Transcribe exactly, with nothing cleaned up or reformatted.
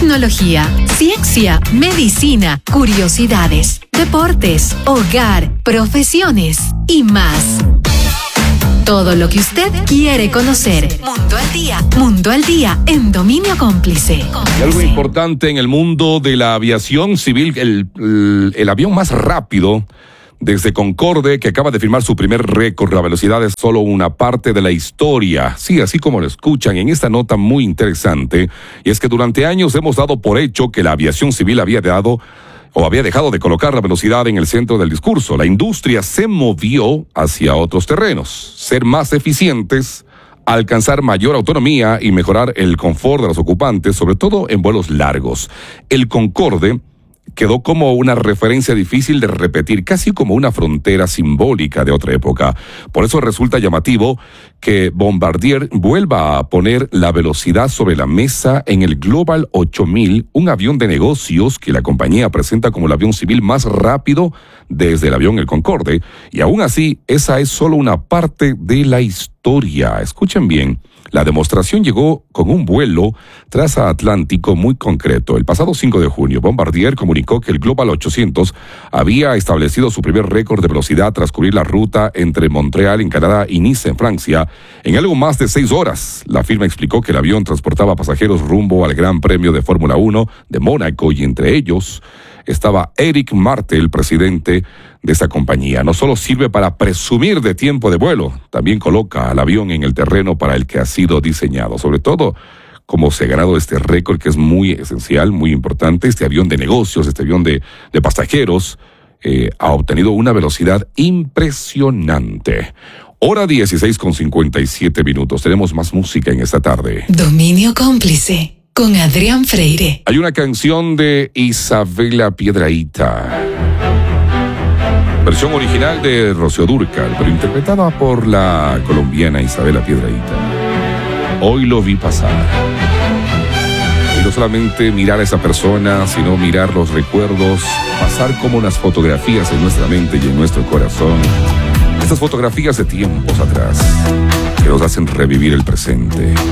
tecnología, ciencia, medicina, curiosidades, deportes, hogar, profesiones y más. Todo lo que usted quiere conocer. Mundo al día. Mundo al día en Dominio Cómplice. Y algo importante en el mundo de la aviación civil, el, el, el avión más rápido desde Concorde, que acaba de firmar su primer récord. La velocidad es solo una parte de la historia. Sí, así como lo escuchan en esta nota muy interesante. Y es que durante años hemos dado por hecho que la aviación civil había dado o había dejado de colocar la velocidad en el centro del discurso. La industria se movió hacia otros terrenos, ser más eficientes, alcanzar mayor autonomía y mejorar el confort de los ocupantes, sobre todo en vuelos largos. El Concorde quedó como una referencia difícil de repetir, casi como una frontera simbólica de otra época. Por eso resulta llamativo que Bombardier vuelva a poner la velocidad sobre la mesa en el Global ocho mil, un avión de negocios que la compañía presenta como el avión civil más rápido desde el avión el Concorde. Y aún así, esa es solo una parte de la historia. Escuchen bien. La demostración llegó con un vuelo transatlántico muy concreto. El pasado cinco de junio, Bombardier comunicó que el Global ochocientos había establecido su primer récord de velocidad tras cubrir la ruta entre Montreal en Canadá y Nice en Francia en algo más de seis horas. La firma explicó que el avión transportaba pasajeros rumbo al Gran Premio de Fórmula uno de Mónaco y entre ellos estaba Éric Martel, presidente de esta compañía. No solo sirve para presumir de tiempo de vuelo, también coloca al avión en el terreno para el que ha sido diseñado. Sobre todo, como se ha ganado este récord que es muy esencial, muy importante. Este avión de negocios, este avión de, de pasajeros, eh, ha obtenido una velocidad impresionante. Hora dieciséis con cincuenta y siete minutos. Tenemos más música en esta tarde. Dominio Cómplice. Con Adrián Freire. Hay una canción de Isabela Piedrahita, versión original de Rocío Dúrcal, pero interpretada por la colombiana Isabela Piedrahita. Hoy lo vi pasar. Y no solamente mirar a esa persona, sino mirar los recuerdos, pasar como unas fotografías en nuestra mente y en nuestro corazón. Estas fotografías de tiempos atrás, que nos hacen revivir el presente.